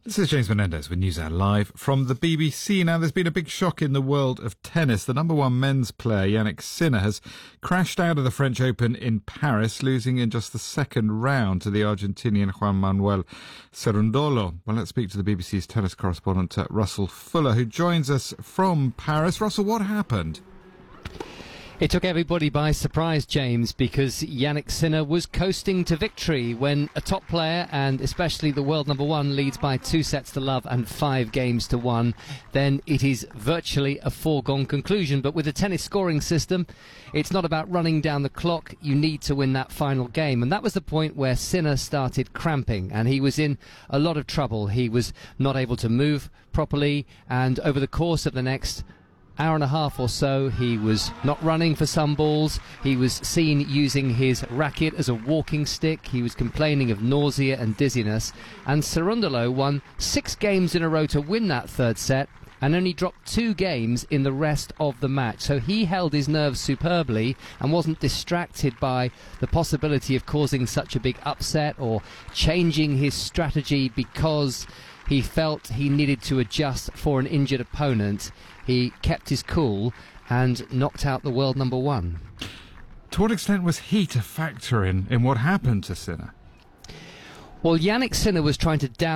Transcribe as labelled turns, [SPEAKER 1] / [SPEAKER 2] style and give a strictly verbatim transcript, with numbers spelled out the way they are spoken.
[SPEAKER 1] This is James Menendez with NewsHour Live from the B B C. Now, there's been a big shock in the world of tennis. The number one men's player, Jannik Sinner, has crashed out of the French Open in Paris, losing in just the second round to the Argentinian Juan Manuel Cerundolo. Well, let's speak to the B B C's tennis correspondent, uh, Russell Fuller, who joins us from Paris. Russell, what happened?
[SPEAKER 2] It took everybody by surprise, James, because Jannik Sinner was coasting to victory when a top player, and especially the world number one, leads by two sets to love and five games to one. Then it is virtually a foregone conclusion. But with the tennis scoring system, it's not about running down the clock. You need to win that final game. And that was the point where Sinner started cramping, and he was in a lot of trouble. He was not able to move properly, and over the course of the next hour and a half or so, he was not running for some balls. He was seen using his racket as a walking stick. He was complaining of nausea and dizziness. And Cerundolo won six games in a row to win that third set, and only dropped two games in the rest of the match. So he held his nerves superbly and wasn't distracted by the possibility of causing such a big upset or changing his strategy because he felt he needed to adjust for an injured opponent. He kept his cool and knocked out the world number one.
[SPEAKER 1] To what extent was heat a factor in, in what happened to Sinner?
[SPEAKER 2] Well, Jannik Sinner was trying to down